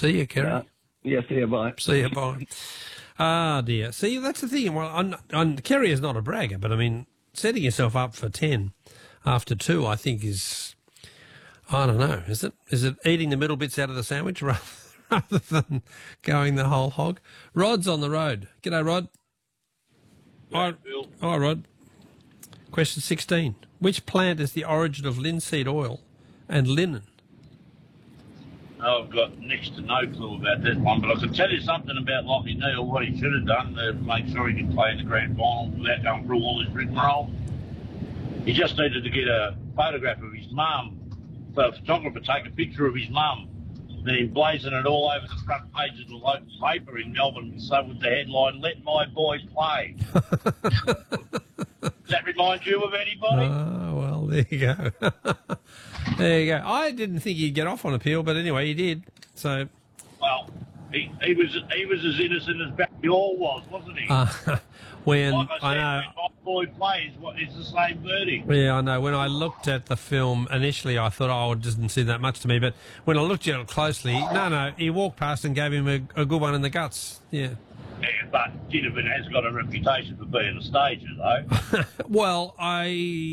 See you, Kerry. Yeah, see you, bye. See you, bye. Ah, dear. See, that's the thing. Well, Kerry is not a bragger, but, I mean, setting yourself up for 10 after 2, I think is, I don't know, is it? Is it eating the middle bits out of the sandwich rather than going the whole hog? Rod's on the road. G'day, Rod. Yeah, Bill. Hi, Rod. Question 16. Which plant is the origin of linseed oil and linen? I've got next to no clue about that one, but I can tell you something about Lockie Neal, what he should have done to make sure he could play in the grand final without going through all this rigmarole. He just needed to get a photograph of his mum, so a photographer take a picture of his mum, then emblazon it all over the front page of the local paper in Melbourne, so with the headline, "Let my boy play." Does that remind you of anybody? Oh, well, there you go. There you go. I didn't think he'd get off on appeal, but anyway, he did. So, Well, he was as innocent as Barry Hall was, wasn't he? when Like I said, I know, when my boy plays, it's the same verdict. yeah, I know. When I looked at the film initially, I thought, oh, it doesn't seem that much to me. But when I looked at it closely, no, he walked past and gave him a good one in the guts. Yeah. Yeah, but Ginnivan has got a reputation for being a stager, though. Well, I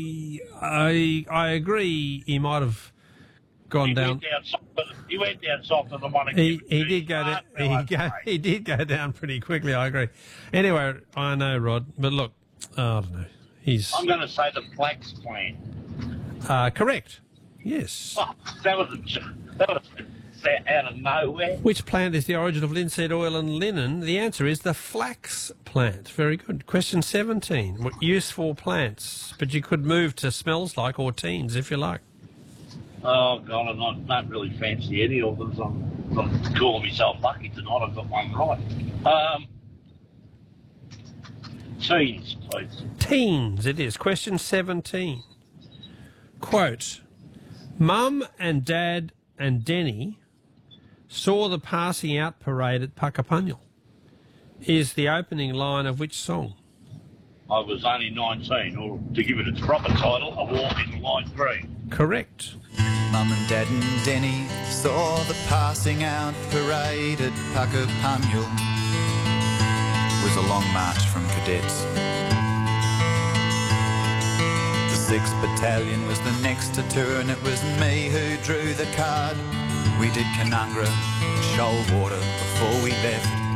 agree. He might have gone down. He went down softer than one. He did go down. He did go down pretty quickly. I agree. Anyway, I know, Rod, but look, I don't know. I'm going to say the flax plant. Correct. Yes. Oh, that was out of nowhere. Which plant is the origin of linseed oil and linen? The answer is the flax plant. Very good. Question 17. What useful plants? But you could move to smells like or teens if you like. Oh, God, I don't really fancy any of them. I'm calling myself lucky tonight. I've got one right. Teens, please. Teens, it is. Question 17. Quote, Mum and Dad and Denny saw the passing out parade at Puckapunyal is the opening line of which song? I was only 19, or to give it its proper title, A Walk in the Light Green. Correct. Mum and Dad and Denny saw the passing out parade at Puckapunyal. It was a long march from cadets. The 6th Battalion was the next to turn. It was me who drew the card. We did Canungra and Shoalwater before we left.